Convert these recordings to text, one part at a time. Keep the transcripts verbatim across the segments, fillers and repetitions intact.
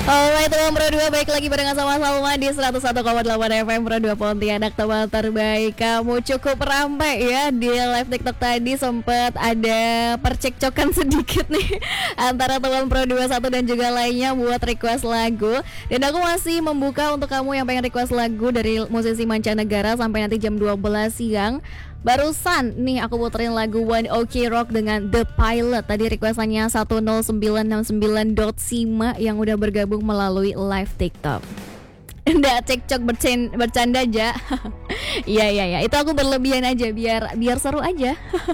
Alright teman Pro dua, baik lagi barengan sama Salma di seratus satu koma delapan F M Pro dua Pontianak, teman terbaik. Kamu cukup ramai ya di live TikTok tadi, sempat ada percekcokan sedikit nih antara teman Pro dua puluh satu dan juga lainnya buat request lagu. Dan aku masih membuka untuk kamu yang pengen request lagu dari musisi mancanegara sampai nanti jam dua belas siang. Barusan nih aku puterin lagu One Ok Rock dengan The Pilot. Tadi requestannya satu nol sembilan enam sembilan dot sima yang udah bergabung melalui live TikTok. Nggak cekcok bercanda, bercanda aja. Iya iya iya, itu aku berlebihan aja biar biar seru aja.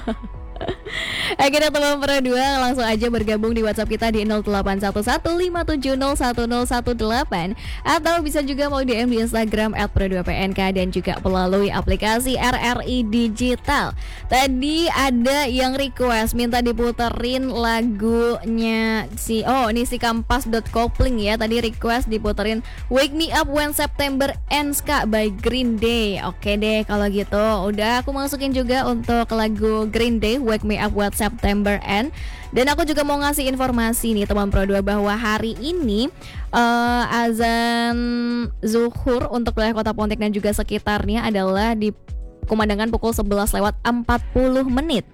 Akhirnya teman Pro dua langsung aja bergabung di WhatsApp kita di nol delapan satu satu lima tujuh nol satu nol satu delapan, atau bisa juga mau D M di Instagram et pro dua p n k dan juga melalui aplikasi R R I Digital. Tadi ada yang request minta diputerin lagunya si oh ini si kampas dot kopling ya. Tadi request diputerin Wake Me Up When September Ends Kak by Green Day. Oke deh kalau gitu, udah aku masukin juga untuk lagu Green Day Wake Me Up When September End. Dan aku juga mau ngasih informasi nih teman Pro dua bahwa hari ini uh, azan zuhur untuk wilayah Kota Pontianak dan juga sekitarnya adalah dikumandangkan pukul sebelas lewat empat puluh menit.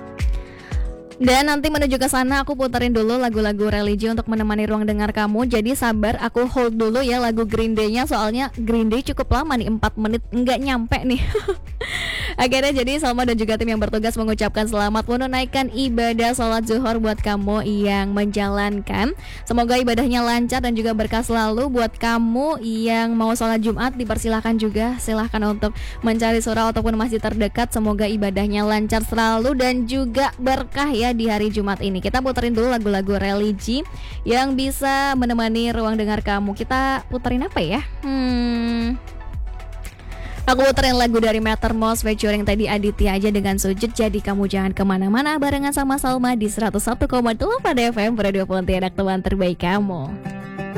Dan nanti menuju ke sana aku puterin dulu lagu-lagu religi untuk menemani ruang dengar kamu. Jadi sabar, aku hold dulu ya lagu Green Day-nya, soalnya Green Day cukup lama nih, empat menit nggak nyampe nih. Akhirnya jadi Salma dan juga tim yang bertugas mengucapkan selamat menunaikan ibadah sholat zuhur buat kamu yang menjalankan. Semoga ibadahnya lancar dan juga berkah selalu. Buat kamu yang mau sholat Jumat, dipersilahkan juga, silahkan untuk mencari surau ataupun masjid terdekat. Semoga ibadahnya lancar selalu dan juga berkah ya di hari Jumat ini. Kita puterin dulu lagu-lagu religi yang bisa menemani ruang dengar kamu. Kita puterin apa ya? Hmm... Aku puterin lagu dari Mattermost featuring tadi Aditya aja dengan Sujud. Jadi kamu jangan kemana-mana, barengan sama Salma di seratus satu koma delapan F M Pro dua Pontianak, teman terbaik kamu.